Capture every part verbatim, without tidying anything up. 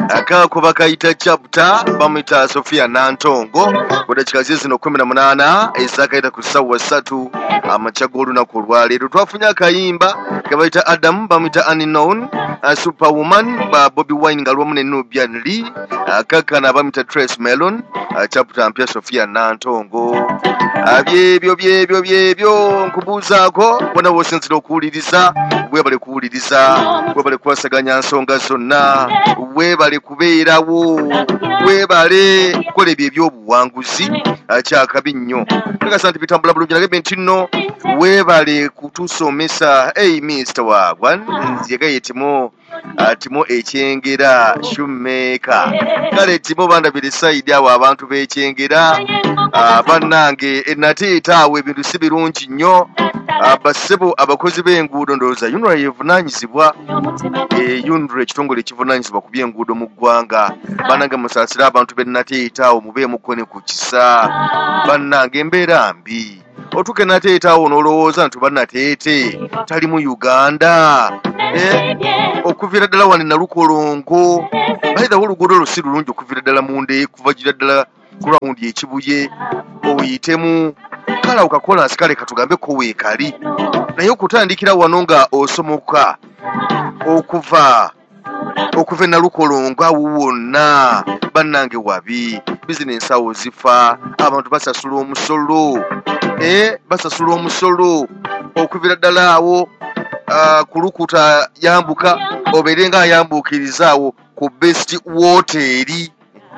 akako bakayita chapter bamwita Sofia Nantongo kudakika zino kumi na munana esakaita ku ssaawa ssatu amakya g'olunaku olwaleero twafunye akayimba kebayita Adam bamwita Unknown, uh, Superwoman ba Bobby Wine nga lwamu ne Nubian Lee, uh, kakana bamwita Trace Melon, uh, chapter mpya Sofia Nantongo. uh, byebyo byebyo byebyo nkubuuzaako bona bw'osinzira okuwuliriza webale kuwuliriza webale kuwasaganya nsonga zonna webale kubeerawo webale kukola ebyo ebyobuwanguzi kyakabi nnyo tegasa nti bitambula bulungi nagebe nti nno webale kutusomesa hey mister Wagwan nziyagaye timo timo ekyengera shumeka kale timo bandabire side awo abantu bekyengera bannange enateeta awo ebintu si birungi nnyo basebo abakozi b'enguudo ndowooza yunura yevunaanyizibwa yunura ekitongole ekivunanyizibwa ku by'enguudo mu ggwanga bannange musaasire abantu benateeta awo mubeemuko ne ku kisa bannange embeera mbi otuke nateeta awo n'olowooza nti bannateete tali mu Uganda eh? Okuviira ddala wano Nalukolongo bayitawo oluguudo lusi lulungi okuviira ddala munde kuva gira ddala ku rawundi ekibuye oyitemu kala ukakola asikale katugambe ko weekali naye okutandikira wano nga osomoka okuva okuva Nalukolongo awo wonna bannange wabi bizinensi awo zifa abantu basasula omusolo eh basasula omusolo okuviira ddala awo uh, kulukuta yambuka obeere nga ayambukiriza awo ku best woteri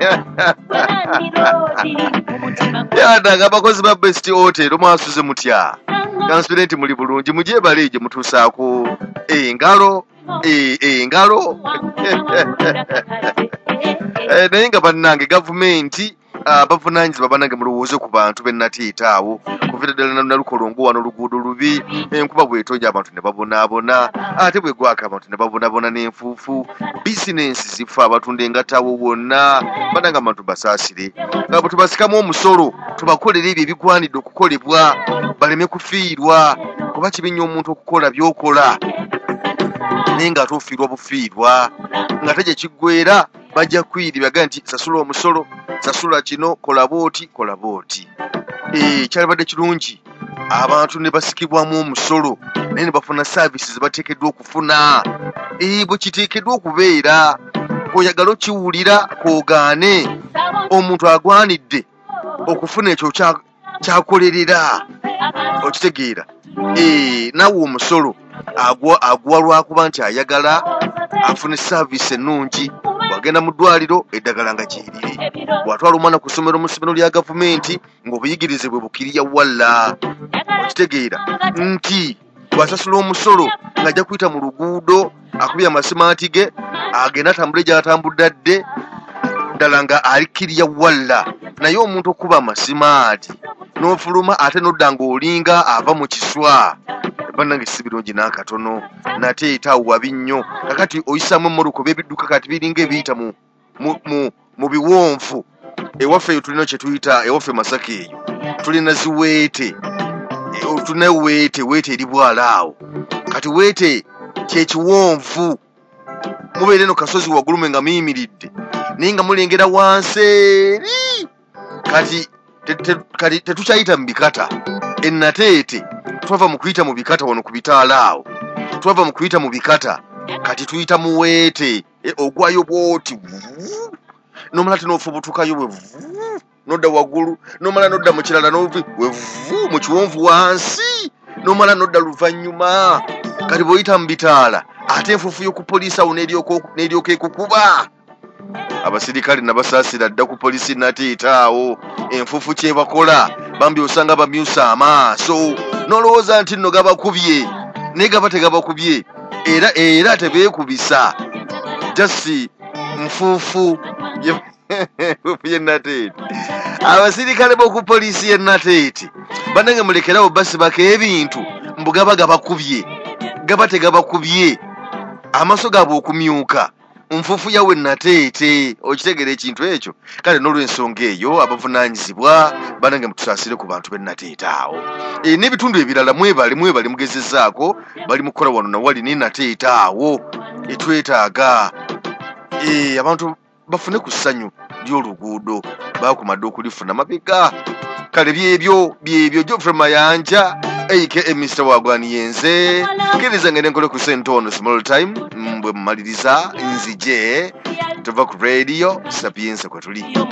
yadaga abakozi ba best hotel omwasuze mutya kansubire nti muli bulungi mujebale gye mutuusaako engalo engalo naye nga bannange gavumenti abavunaanyizibwa bannange mulowooze ku bantu benateeta awo kuviira ddala Nalukolongo wano oluguudo lubi enkuba bw'etonnya abantu ne babonaabona ate bw'egwako abantu ne babonaabona n'enfuufu bizinensi zifa abatunda engatta awo wonna bannange abantu basaasire nga bwe tubasikamu omusolo tubakolera ebyo ebigwanidde okukolebwa baleme kufiirwa kuba kibi nnyo omuntu okukola by'okola naye ng'ate ofiirwa bufiirwa nga tegye kiggwera bajja kwiribyaga nti sasula omusolo sasula kino kola booti kola booti eh kyalibadde kirungi abantu ne basikibwamu omusolo naye ne bafuna services bateekeddwa okufuna eh bwe kiteekeddwa okubeera oyagala okiwulira koogaane omuntu agwanidde okufuna ekyo kyakolerera okitegeera eh nawe omusolo agwa agwa lwakuba nti ayagala afune service ennungi wagenda mu ddwaliro eddagala nga gyeriri bw'atwala omwana ku ssomero mu ssomero lya gavumenti ng'obuyigirize bwe bukiriya walla okitegeera nti bw'asasula omusolo ng'ajja kuyita mu luguudo akubye amasimaati ge agenda atambule gy'atambudde adde ddala nga alikiriya walla naye omuntu okuba amasimaati n'ofuluma ate n'odda ng'olinga ava mu kiswa bannange si birungi n'akatono nateeta wabi nnyo kakati oyisaamu emmoroka by'ebidduka kati biringa ebiyita mu, mu, mu, mu biwonvu ewaffe eyo tulina kye tuyita ewaffe Masaka eyo tulina ziweete e, tulina weete weete eri bwalaawo kati weete kyekiwonvu mubeere no kasozi waggulume nga muyimiridde naye nga mulengera wansi eri kati kati tetukyayita mu bikata ennateete twava mu kuyita mu bikata wano ku bitaala awo twava mu kuyita mu bikata kati tuyita mu weete e, ogwayo bwoti nomala tenofubutukayo bwe nodda waggulu nomala nodda mu kirala novi wevu mu kiwonvu wansi nomala nodda luvannyuma kati bw'oyita mu bitaala ate enfuufu y'oku poliisi awo n'eryoka ekukuba abasirikale nabasaasira dda ku poliisi nateeta awo enfuufu kyebakola bambi osanga bamyusa amaaso n'olowooza nti nno gabakubye naye gaba tegabakubye era era tebeekubisa jasi nfuufu yennateete abasirikale b'oku poliisi yennateete bannange mulekerawo basibako ebintu mbu gaba gabakubye gaba tegabakubye amaaso gabwe okumyuka nfuufu yawe nateete okitegera ekintu ekyo kale n'olw'ensonga eyo abavunaanyizibwa bannange mutusaasire ku bantu benateeta awo e, n'ebitundu ebirala mwebale mwebale mugezezzaako bali mukola wano nawali ne nateeta awo etwetaaga e, abantu bafune ku ssanyu ly'oluguudo baakumadde okulifuna mabega. Kale byebyo byebyo Geoffrey Mayanja aka mister Wagwani yenze kkiriza ngende nkole ku sentono small time mbwe mmaliriza nzije tuva ku radio Sapienza kwe tuli.